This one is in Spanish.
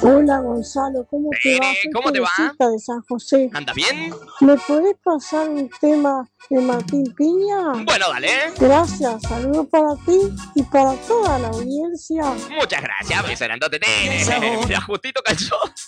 Hola Gonzalo, ¿cómo te va? Tere, Soy ¿cómo te va? Teresita de San José. ¿Andas bien? ¿Me podés pasar un tema de Martín Piña? Bueno, dale. Gracias, saludos para ti y para toda la audiencia. Muchas gracias, pues eran dos Tere. Mira, justito calzó.